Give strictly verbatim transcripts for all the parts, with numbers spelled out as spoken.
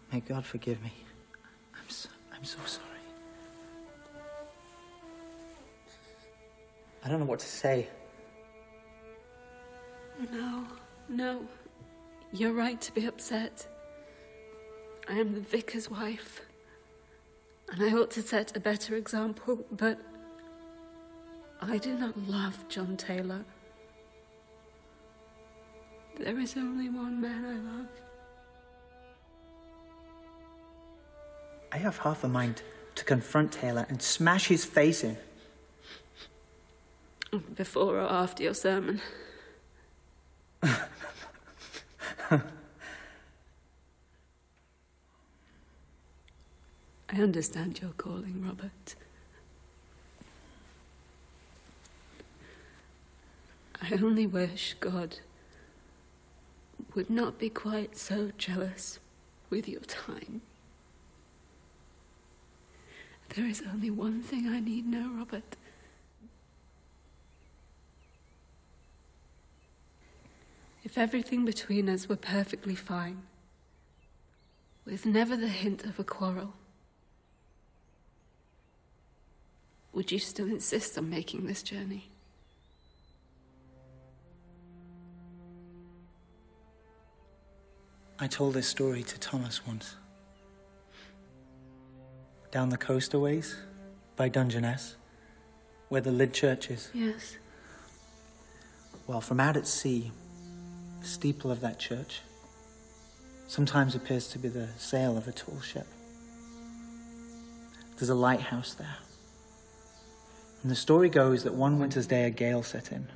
May God forgive me. I'm so, I'm so sorry. I don't know what to say. No, no. You're right to be upset. I am the vicar's wife, and I ought to set a better example, but I do not love John Taylor. There is only one man I love. I have half a mind to confront Taylor and smash his face in. Before or after your sermon? I understand your calling, Robert. I only wish God would not be quite so jealous with your time. There is only one thing I need know, Robert. If everything between us were perfectly fine, with never the hint of a quarrel, would you still insist on making this journey? I told this story to Thomas once. Down the coast a ways, by Dungeness, where the Lyd Church is. Yes. Well, from out at sea, the steeple of that church sometimes appears to be the sail of a tall ship. There's a lighthouse there. And the story goes that one winter's day a gale set in,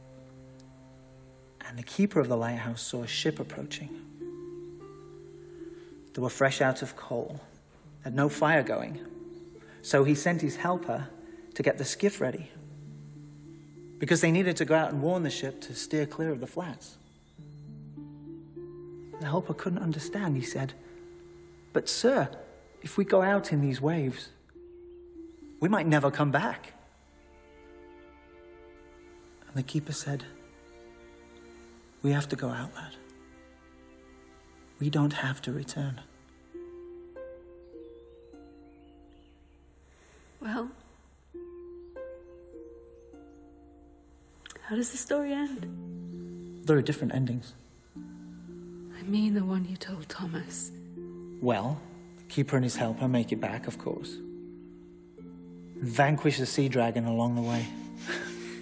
and the keeper of the lighthouse saw a ship approaching. They were fresh out of coal, had no fire going, so he sent his helper to get the skiff ready, because they needed to go out and warn the ship to steer clear of the flats. The helper couldn't understand. He said, "But sir, if we go out in these waves, we might never come back." And the keeper said, "We have to go out, lad. We don't have to return." Well, how does the story end? There are different endings. I mean the one you told Thomas. Well, the keeper and his helper make it back, of course. Vanquish the sea dragon along the way.